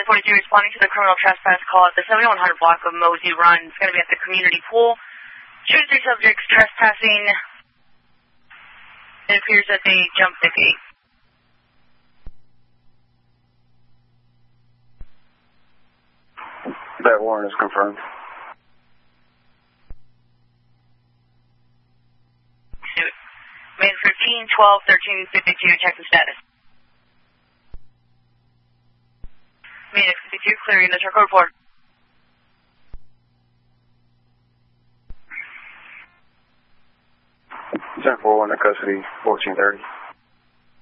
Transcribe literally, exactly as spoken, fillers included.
forty-two responding to the criminal trespass call at the seventy-one hundred block of Mosey Run. It's going to be at the community pool. Two to three subjects trespassing. It appears that they jumped the gate. That warrant is confirmed. Main fifteen, twelve, thirteen, fifty-two, check the status. Main fifty-two, clearing the truck report. ten four one in custody, fourteen thirty.